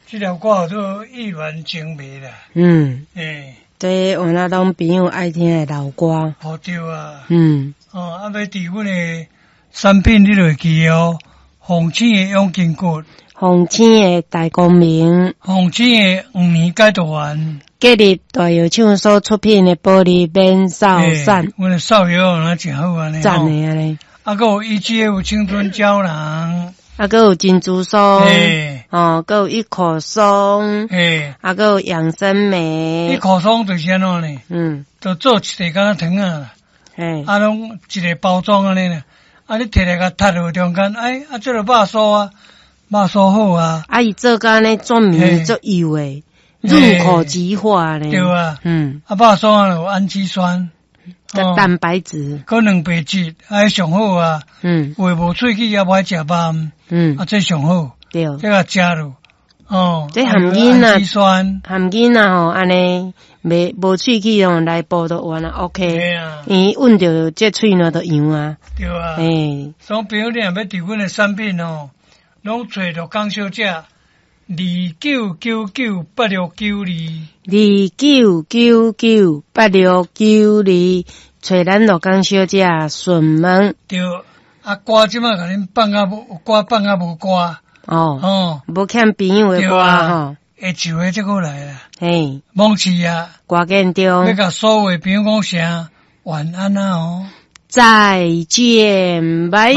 这条歌都意乱情迷啦。 这有那拢朋友爱听的老歌。 好对啊。要伫阮的产品你就会记哦，红青的永金骨， 红青的大光明， 红青的5年解毒丸， 隔日大药厂所出品的玻璃免扫散， 阮的扫药那真好安尼。 赞的安尼。 还有EGF 青春胶囊。 还有珍珠松，还有一口松，还有养生梅。 一口松就是安怎呢？就做一个敢若糖啊，拢一个包装安尼啦。你摕来甲插落中间，这个肉酥啊，肉酥好啊。 伊做甲安尼做面做油诶，入口即化咧。 对啊，肉酥啊有氨基酸。 蛋白质， 搁蛋白质，上好啊。胃无喙齿也无爱食饱。这上好。对，这个食落。 这含囡仔吼，安尼无喙齿吼来补都完了 ，OK。伊闻着这喙呢都痒啊。 对啊。所以朋友你若要伫阮的产品拢找着江小姐 299982，299982，找咱罗江小姐询问。 对，歌即马甲恁放啊无歌，放啊无歌。 无欠朋友的歌吼。 下周的这个来啦。忘记啊。 歌见中。 要甲所有的朋友讲声晚安啊。 再见，拜。